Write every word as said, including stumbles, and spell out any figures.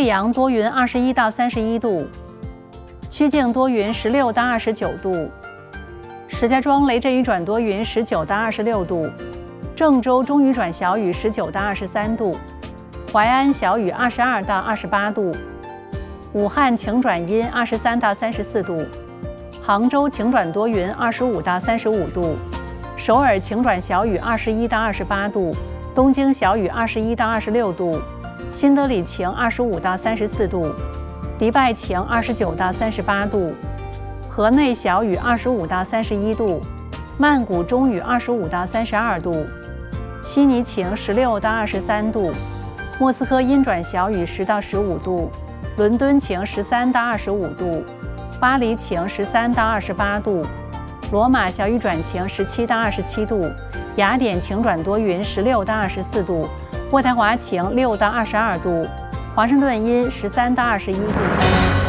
贵阳多云，二十一到三十一度；曲靖多云，十六到二十九度；石家庄雷阵雨转多云，十九到二十六度；郑州中雨转小雨，十九到二十三度；淮安小雨，二十二到二十八度；武汉晴转阴，二十三到三十四度；杭州晴转多云，二十五到三十五度；首尔晴转小雨，二十一到二十八度；东京小雨，二十一到二十六度；新德里晴，二十五到三十四度；迪拜晴，二十九到三十八度；河内小雨，二十五到三十一度；曼谷中雨，二十五到三十二度；悉尼晴，十六到二十三度；莫斯科阴转小雨，十到十五度；伦敦晴，十三到二十五度；巴黎晴，十三到二十八度；罗马小雨转晴，十七到二十七度；雅典晴转多云，十六到二十四度；渥太华晴，六到二十二度；华盛顿阴，十三到二十一度。